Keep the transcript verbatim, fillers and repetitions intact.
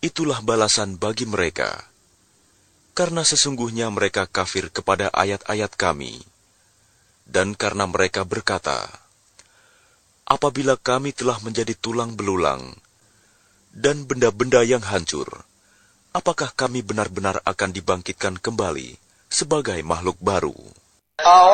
itulah balasan bagi mereka, karena sesungguhnya mereka kafir kepada ayat-ayat kami, dan karena mereka berkata, apabila kami telah menjadi tulang belulang dan benda-benda yang hancur, apakah kami benar-benar akan dibangkitkan kembali sebagai makhluk baru?